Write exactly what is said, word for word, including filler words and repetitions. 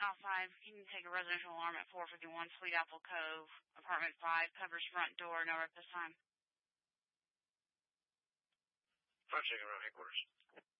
Oh, five. Can you take a residential alarm at four fifty-one Sweet Apple Cove, apartment five, covers front door, no rep this time. Five checking around headquarters.